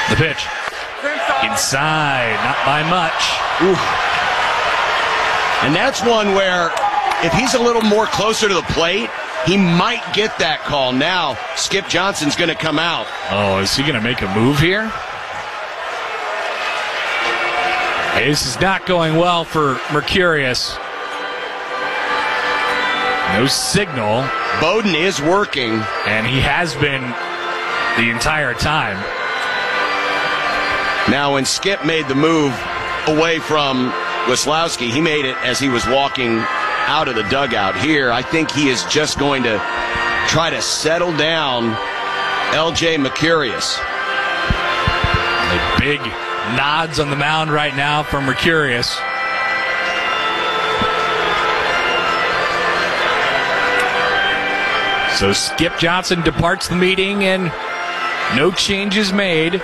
The pitch. Inside, not by much. Oof. And that's one where if he's a little more closer to the plate, he might get that call. Now, Skip Johnson's going to come out. Oh, is he going to make a move here? This is not going well for Mercurius. No signal. Bowden is working. And he has been the entire time. Now, when Skip made the move away from Weslowski, he made it as he was walking out of the dugout. Here, I think he is just going to try to settle down L.J. Mercurius. The big nods on the mound right now from Mercurius. So Skip Johnson departs the meeting and no changes made.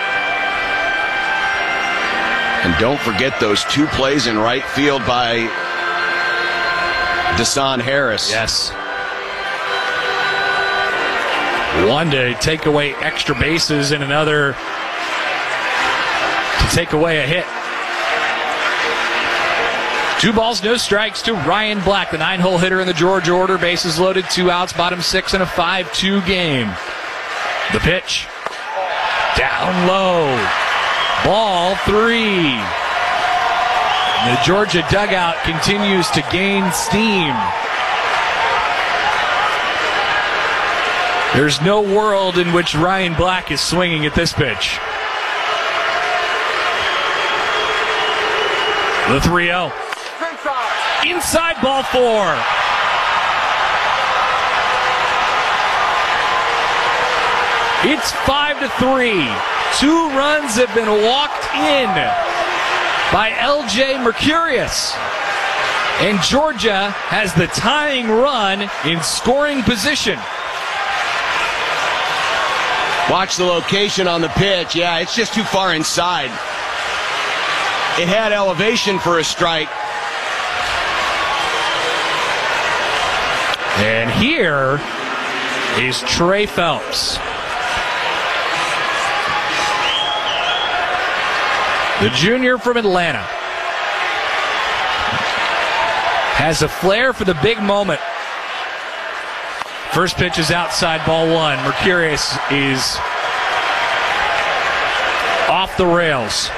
And don't forget those two plays in right field by Desan Harris. Yes. One to take away extra bases and another to take away a hit. 2 balls, no strikes to Ryan Black, the 9-hole hitter in the Georgia order. Bases loaded, 2 outs, bottom 6 in a 5-2 game. The pitch. Down low. Ball 3. The Georgia dugout continues to gain steam. There's no world in which Ryan Black is swinging at this pitch. The 3-0. Inside, ball 4. It's 5-3. 2 runs have been walked in by L.J. Mercurius. And Georgia has the tying run in scoring position. Watch the location on the pitch. Yeah, it's just too far inside. It had elevation for a strike. And here is Trey Phelps. The junior from Atlanta has a flair for the big moment. First pitch is outside, ball 1. Mercurius is off the rails.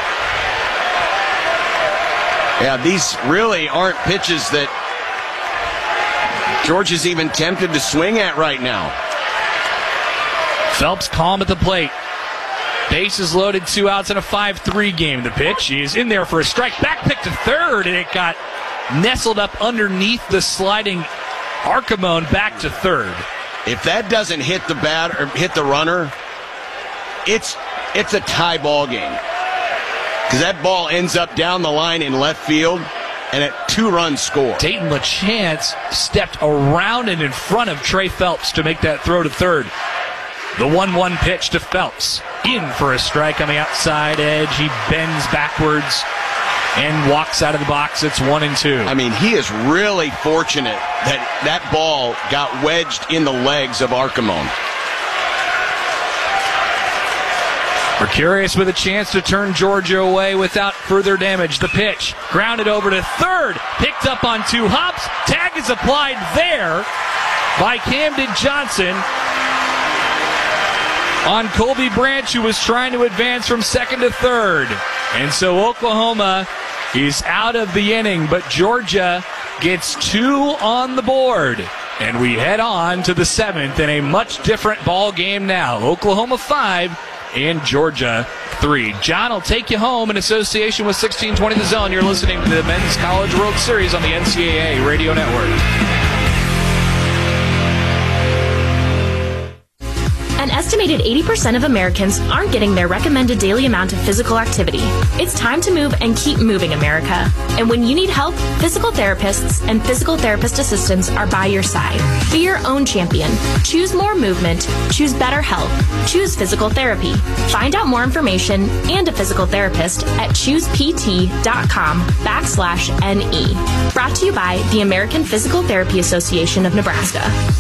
Yeah, these really aren't pitches that Georgia's even tempted to swing at right now. Phelps calm at the plate. Bases loaded, 2 outs in a 5-3 game. The pitch, he is in there for a strike. Back pick to third, and it got nestled up underneath the sliding Archimon back to third. If that doesn't hit the bat or hit the runner, it's a tie ball game. Because that ball ends up down the line in left field, and a 2-run score. Dayton LaChance stepped around and in front of Trey Phelps to make that throw to third. The 1-1 pitch to Phelps. In for a strike on the outside edge. He bends backwards and walks out of the box. It's 1-2. I mean, he is really fortunate that that ball got wedged in the legs of Archimon. Mercurius with a chance to turn Georgia away without further damage. The pitch grounded over to third. Picked up on 2 hops. Tag is applied there by Camden Johnson on Colby Branch, who was trying to advance from second to third. And so Oklahoma is out of the inning, but Georgia gets 2 on the board. And we head on to the 7th in a much different ball game now. Oklahoma 5 and Georgia 3. John will take you home in association with 1620 The Zone. You're listening to the Men's College World Series on the NCAA Radio Network. An estimated 80% of Americans aren't getting their recommended daily amount of physical activity. It's time to move and keep moving, America. And when you need help, physical therapists and physical therapist assistants are by your side. Be your own champion. Choose more movement. Choose better health. Choose physical therapy. Find out more information and a physical therapist at choosept.com/NE. Brought to you by the American Physical Therapy Association of Nebraska.